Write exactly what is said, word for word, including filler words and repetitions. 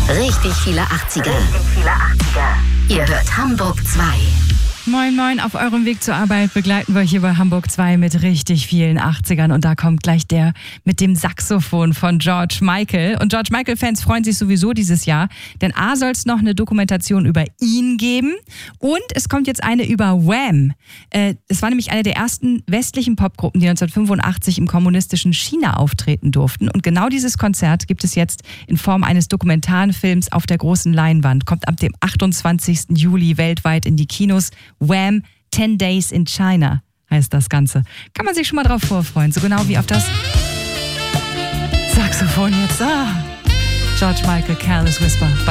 Richtig viele achtziger. Richtig viele achtziger. Ihr hört Hamburg zwei. Moin Moin, auf eurem Weg zur Arbeit begleiten wir euch hier bei Hamburg zwei mit richtig vielen achtzigern und da kommt gleich der mit dem Saxophon von George Michael. Und George Michael-Fans freuen sich sowieso dieses Jahr, denn A soll es noch eine Dokumentation über ihn geben und es kommt jetzt eine über Wham! Äh, es war nämlich eine der ersten westlichen Popgruppen, die neunzehnhundertfünfundachtzig im kommunistischen China auftreten durften und genau dieses Konzert gibt es jetzt in Form eines Dokumentarfilms auf der großen Leinwand, kommt ab dem achtundzwanzigsten Juli weltweit in die Kinos. Wham! ten Days in China heißt das Ganze. Kann man sich schon mal drauf vorfreuen, so genau wie auf das Saxophon jetzt. Ah. George Michael, Careless Whisper.